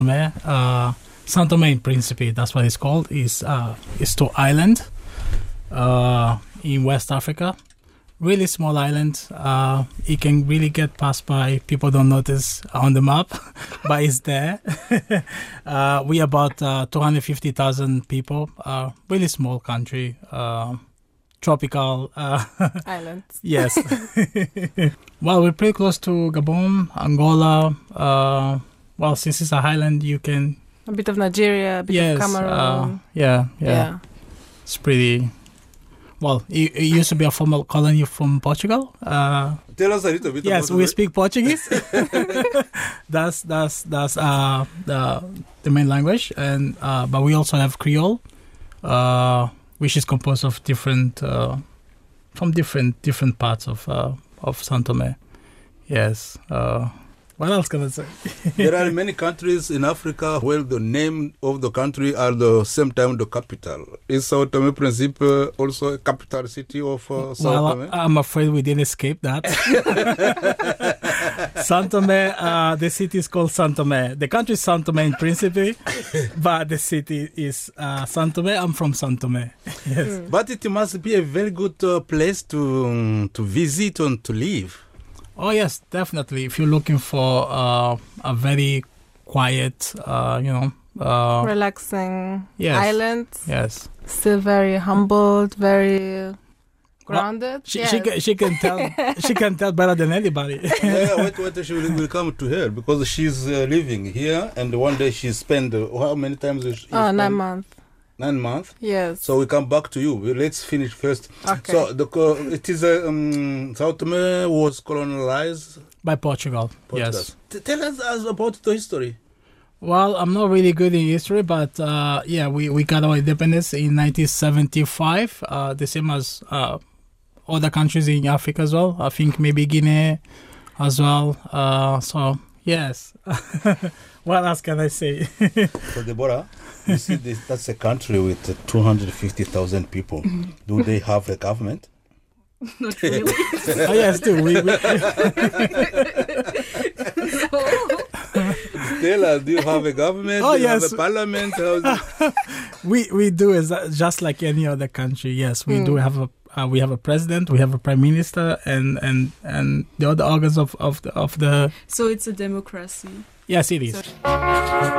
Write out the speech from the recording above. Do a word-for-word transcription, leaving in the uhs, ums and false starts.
Uh, São Tomé and Príncipe, that's what it's called, is uh, is to island uh, in West Africa. Really small island. Uh, it can really get passed by. People don't notice on the map, but it's there. uh, we about uh, two hundred fifty thousand people. Uh, really small country. Uh, tropical uh, islands. Yes. Well, we're pretty close to Gabon, Angola. Uh, well, since it's a highland, you can. A bit of Nigeria, a bit yes, of Cameroon. Uh, yeah, yeah, yeah. It's pretty. Well, it, it used to be a former colony from Portugal. Uh, Tell us a little bit. Yes, about we it. speak Portuguese. that's that's that's uh, the the main language, and uh, but we also have Creole, uh, which is composed of different uh, from different different parts of uh, of São Tomé. Yes. Uh, What else can I say? There are many countries in Africa where the name of the country are the same time the capital. Is São Tomé and Príncipe also a capital city of uh, São Well, Tomé? I'm afraid we didn't escape that. São Tomé, uh, the city is called São Tomé. The country is São Tomé and Príncipe, but the city is uh, São Tomé. I'm from São Tomé. Yes. Mm. But it must be a very good uh, place to um, to visit and to live. Oh, yes, definitely. If you're looking for uh, a very quiet, uh, you know... Uh, relaxing yes, island. Yes. Still very humbled, very grounded. Well, she, yes. she, can, she can tell she can tell better than anybody. Yeah, wait, wait, she will, will come to her because she's uh, living here and one day she spent, uh, how many times? She oh, spend? nine months. Nine months? Yes. So we come back to you. Well, let's finish first. Okay. So the uh, it is uh, um, São Tomé was colonized by Portugal. Portugal. Yes. T- tell us, us about the history. Well, I'm not really good in history, but uh, yeah, we, we got our independence in nineteen seventy-five, uh, the same as uh, other countries in Africa as well. I think maybe Guinea as well. Uh, so, yes. What else can I say? So, Deborah, you see, this, that's a country with uh, two hundred fifty thousand people. Do they have a government? Not really. Oh, yes, too. We, we Tell us, do you have a government? Oh, do you yes. have a parliament? How's we we do is just like any other country. Yes, we mm. do have a uh, we have a president, we have a prime minister, and and and the other organs of of the, of the. So it's a democracy. Yes, it is. So